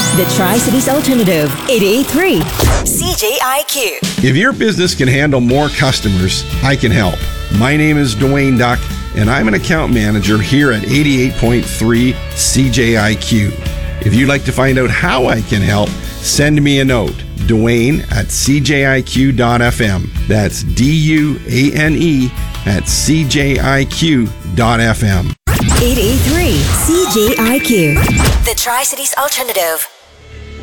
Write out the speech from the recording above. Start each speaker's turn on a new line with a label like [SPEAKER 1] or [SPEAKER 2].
[SPEAKER 1] The Tri-Cities Alternative, 88.3 CJIQ.
[SPEAKER 2] If your business can handle more customers, I can help. My name is Dwayne Duck, and I'm an account manager here at 88.3 CJIQ. If you'd like to find out how I can help, send me a note. Dwayne at CJIQ.fm. That's DUANE at CJIQ.fm.
[SPEAKER 1] 88.3 CJIQ.
[SPEAKER 3] The Tri-Cities Alternative.